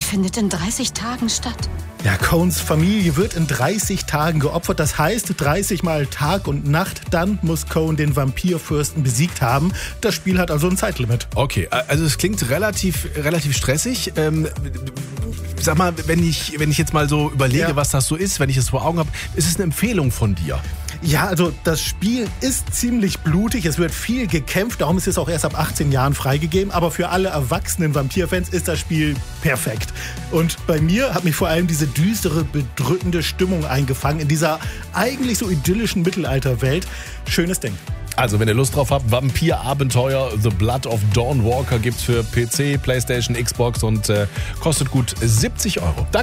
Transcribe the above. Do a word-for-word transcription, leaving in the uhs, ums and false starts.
findet in dreißig Tagen statt. Ja, Coens Familie wird in dreißig Tagen geopfert. Das heißt, dreißig Mal Tag und Nacht. Dann muss Coen den Vampirfürsten besiegt haben. Das Spiel hat also ein Zeitlimit. Okay, also es klingt relativ, relativ stressig. Ähm, sag mal, wenn ich, wenn ich jetzt mal so überlege, Ja. was das so ist, wenn ich es vor Augen habe, ist es eine Empfehlung von dir? Ja, also das Spiel ist ziemlich blutig. Es wird viel gekämpft. Darum ist es auch erst ab achtzehn Jahren freigegeben. Aber für alle erwachsenen Vampirfans ist das Spiel perfekt. Und bei mir hat mich vor allem diese düstere, bedrückende Stimmung eingefangen in dieser eigentlich so idyllischen Mittelalterwelt. Schönes Ding. Also, wenn ihr Lust drauf habt, Vampir-Abenteuer The Blood of Dawn Walker gibt's für P C, PlayStation, Xbox und äh, kostet gut siebzig Euro. Danke.